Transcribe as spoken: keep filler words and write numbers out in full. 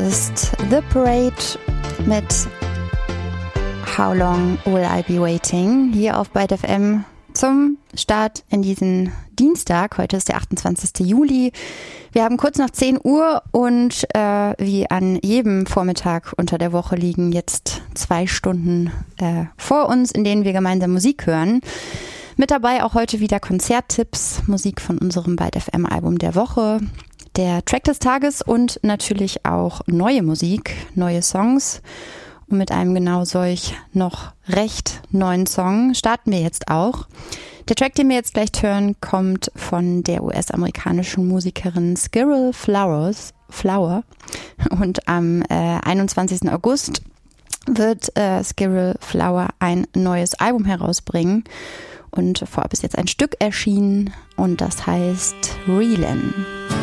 ist The Parade mit How Long Will I Be Waiting hier auf Byte F M zum Start in diesen Dienstag. Heute ist der achtundzwanzigster Juli. Wir haben kurz nach zehn Uhr und äh, wie an jedem Vormittag unter der Woche liegen jetzt zwei Stunden äh, vor uns, in denen wir gemeinsam Musik hören. Mit dabei auch heute wieder Konzerttipps, Musik von unserem Byte F M Album der Woche, der Track des Tages und natürlich auch neue Musik, neue Songs. Und mit einem genau solch noch recht neuen Song starten wir jetzt auch. Der Track, den wir jetzt gleich hören, kommt von der U S-amerikanischen Musikerin Squirrel Flowers, Flower. Und am äh, einundzwanzigsten August wird äh, Squirrel Flower ein neues Album herausbringen. Und vorab ist jetzt ein Stück erschienen und das heißt Reelin'.